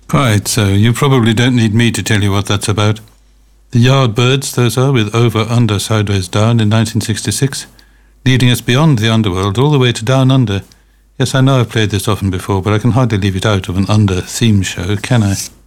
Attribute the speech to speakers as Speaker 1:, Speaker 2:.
Speaker 1: Quite so. You probably don't need me to tell you what that's about. The Yardbirds, those are, with Over, Under, Sideways, Down in 1966, leading us beyond the underworld all the way to Down Under. Yes, I know I've played this often before, but I can hardly leave it out of an Under theme show, can I?